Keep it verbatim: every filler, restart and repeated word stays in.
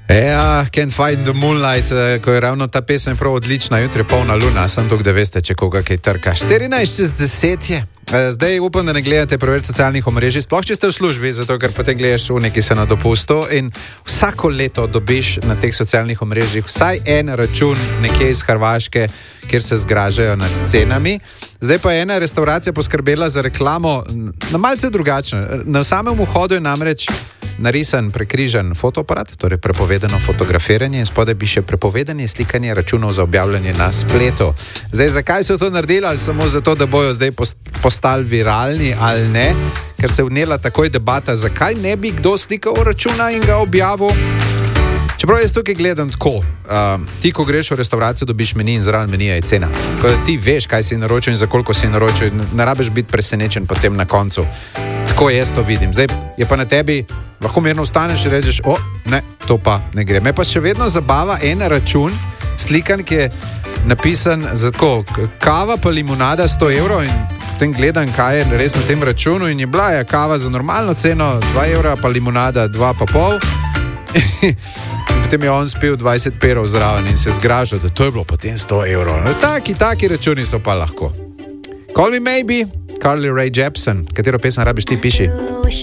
Ja, Can't Find the Moonlight, ko je ravno ta pesem prav odlična, jutri je polna luna, sem tukaj, da veste, če koga kaj trka. štirinajst čez deset je. Zdaj upam, da ne gledate preveč socialnih omrežij, sploh če ste v službi, zato ker potem gledaš v neki se na dopustu in vsako leto dobiš na teh socialnih omrežjih vsaj en račun nekje iz Hrvaške, kjer se zgražajo nad cenami. Zdaj pa je ena restauracija poskrbela za reklamo na malce drugačno. Na samem vhodu je namreč narisan prekrižen fotoaparat, torej prepovedano fotografiranje in spodaj piše prepovedanje slikanje računov za objavljanje na spletu. Zdaj, zakaj so to naredili? Ali samo zato, da bojo zdaj postali viralni ali ne? Ker se je vnela takoj debata, zakaj ne bi kdo slikal računa in ga objavil. Čeprav jaz tukaj gledam tako, uh, ti ko greš v restauracijo, dobiš meni in zraven menija je cena. Ko ti veš, kaj si naročil in za koliko si naročil, ne rabiš biti presenečen potem na koncu. Tako jaz to vidim. Zdaj je pa na tebi, lahko mirno vstaneš in rečeš, o, ne, to pa ne gre. Me pa še vedno zabava en račun, slikan, ki je napisan za tako, kava pa limonada sto evrov in potem gledam, kaj je res na tem računu in je bila je kava za normalno ceno dva evra, pa limonada dva pa pol. In potem je on spil dvajset perov zraven in se zgražal, da to je bilo potem sto evrov. No, taki, taki računi so pa lahko. Call Me Maybe, Carly Rae Jepsen, katero pesem rabiš ti, piši.